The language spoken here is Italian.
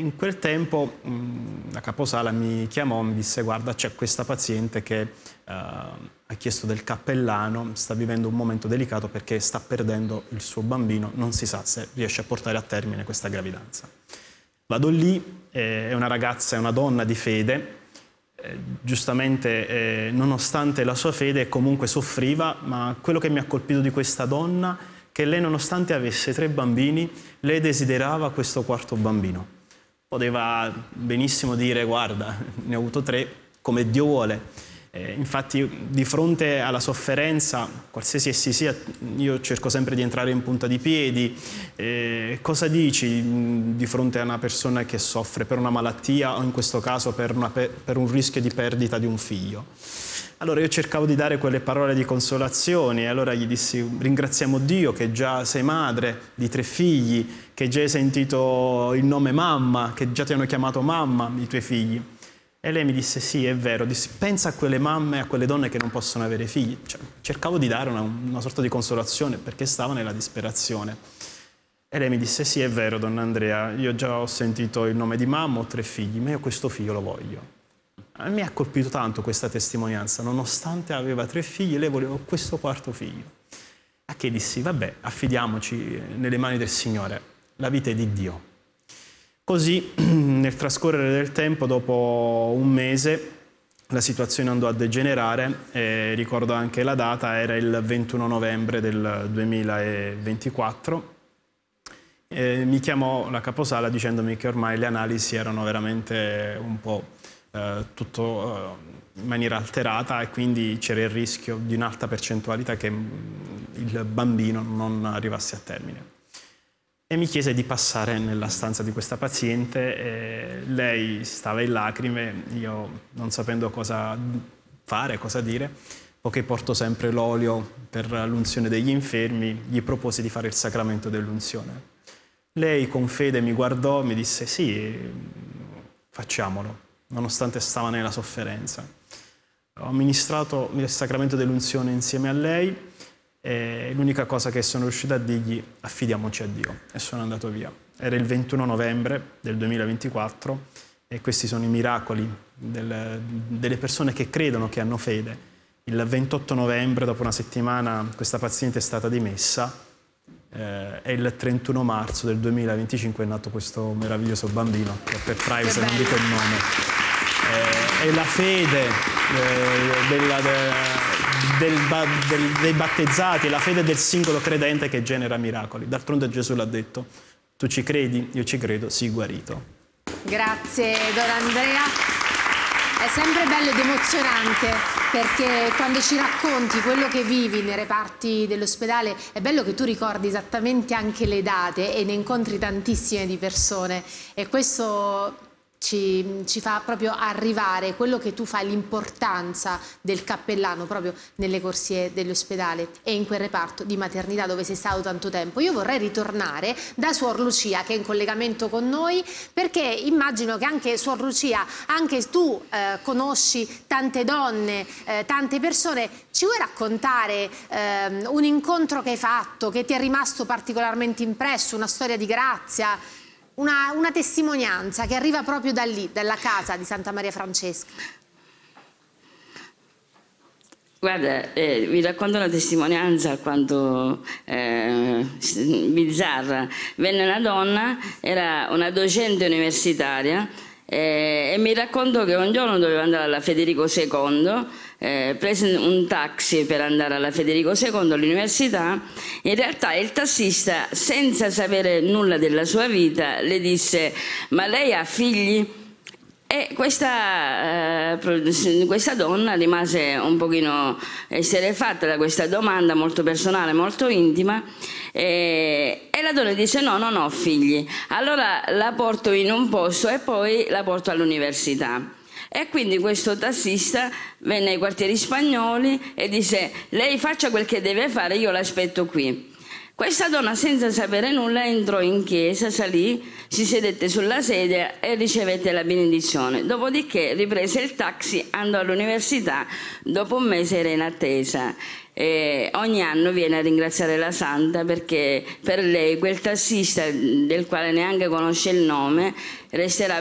in quel tempo la caposala mi chiamò, mi disse: guarda, c'è questa paziente che ha chiesto del cappellano, sta vivendo un momento delicato perché sta perdendo il suo bambino, non si sa se riesce a portare a termine questa gravidanza. Vado lì, è una ragazza, è una donna di fede, giustamente nonostante la sua fede comunque soffriva, ma quello che mi ha colpito di questa donna è che lei, nonostante avesse 3 bambini, lei desiderava questo 4º bambino. Poteva benissimo dire: guarda, ne ho avuto 3, come Dio vuole. Infatti, di fronte alla sofferenza, qualsiasi essi sia, io cerco sempre di entrare in punta di piedi. Cosa dici di fronte a una persona che soffre per una malattia o in questo caso per un rischio di perdita di un figlio? Allora io cercavo di dare quelle parole di consolazione e allora gli dissi: ringraziamo Dio che già sei madre di 3 figli, che già hai sentito il nome mamma, che già ti hanno chiamato mamma i tuoi figli. E lei mi disse: sì, è vero. Dissi: pensa a quelle mamme, a quelle donne che non possono avere figli. Cioè, cercavo di dare una sorta di consolazione perché stava nella disperazione. E lei mi disse: sì, è vero, donna Andrea, io già ho sentito il nome di mamma, ho 3 figli, ma io questo figlio lo voglio. A me ha colpito tanto questa testimonianza, nonostante aveva 3 figli, lei voleva questo 4º figlio. A che dissi: vabbè, affidiamoci nelle mani del Signore, la vita è di Dio. Così, nel trascorrere del tempo, dopo un mese, la situazione andò a degenerare e ricordo anche la data, era il 21 novembre del 2024. Mi chiamò la caposala dicendomi che ormai le analisi erano veramente un po' tutto in maniera alterata e quindi c'era il rischio di un'alta percentualità che il bambino non arrivasse a termine. E mi chiese di passare nella stanza di questa paziente e lei stava in lacrime, io non sapendo cosa fare, cosa dire, poiché porto sempre l'olio per l'unzione degli infermi, gli proposi di fare il sacramento dell'unzione. Lei con fede mi guardò, mi disse: sì, facciamolo, nonostante stava nella sofferenza. Ho amministrato il sacramento dell'unzione insieme a lei e l'unica cosa che sono riuscito a dirgli: affidiamoci a Dio, e sono andato via. Era il 21 novembre del 2024 e questi sono i miracoli delle persone che credono, che hanno fede. Il 28 novembre, dopo una settimana, questa paziente è stata dimessa e il 31 marzo del 2025 è nato questo meraviglioso bambino, che per privacy non dico il nome. È la fede dei battezzati, è la fede del singolo credente che genera miracoli. D'altronde Gesù l'ha detto: tu ci credi? Io ci credo, sii guarito. Grazie Donna Andrea. È sempre bello ed emozionante perché quando ci racconti quello che vivi nei reparti dell'ospedale è bello che tu ricordi esattamente anche le date e ne incontri tantissime di persone e questo ci fa proprio arrivare quello che tu fai, l'importanza del cappellano proprio nelle corsie dell'ospedale e in quel reparto di maternità dove sei stato tanto tempo. Io vorrei ritornare da Suor Lucia, che è in collegamento con noi, perché immagino che anche Suor Lucia, anche tu conosci tante donne, tante persone. Ci vuoi raccontare un incontro che hai fatto, che ti è rimasto particolarmente impresso, una storia di grazia? Una testimonianza che arriva proprio da lì, dalla casa di Santa Maria Francesca. Guarda, vi racconto una testimonianza quando bizzarra. Venne una donna, era una docente universitaria e mi raccontò che un giorno doveva andare alla Federico II, prese un taxi per andare alla Federico II all'università. In realtà il tassista, senza sapere nulla della sua vita, le disse: ma lei ha figli? E questa donna rimase un pochino esterrefatta da questa domanda molto personale, molto intima, e la donna disse: no, non ho figli. Allora la porto in un posto e poi la porto all'università. E quindi questo tassista venne ai quartieri spagnoli e disse: lei faccia quel che deve fare, io l'aspetto qui. Questa donna, senza sapere nulla, entrò in chiesa, salì, si sedette sulla sedia e ricevette la benedizione. Dopodiché riprese il taxi, andò all'università, dopo un mese era in attesa. Ogni anno viene a ringraziare la Santa perché per lei quel tassista, del quale neanche conosce il nome, resterà